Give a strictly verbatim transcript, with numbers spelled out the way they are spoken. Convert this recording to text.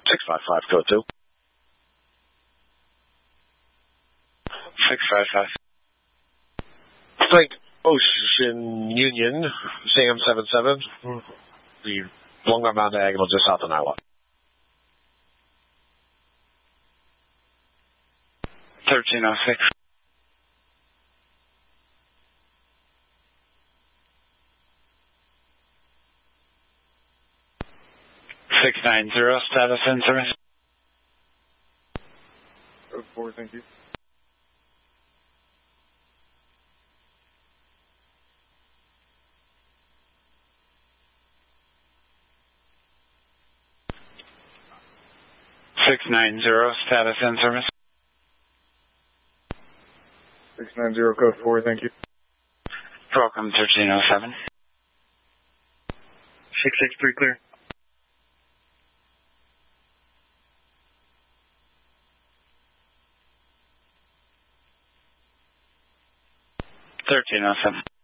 six five five, code two. six five five. Flight Ocean Union, Sam seven seven. The Longmont Mountain Diagonal just south of Iowa. thirteen oh six. six nine zero, status in service. Code four, thank you. six nine zero, status in service. six nine zero, code four, thank you. Welcome, thirteen oh seven. six six three, clear. thirteen oh seven.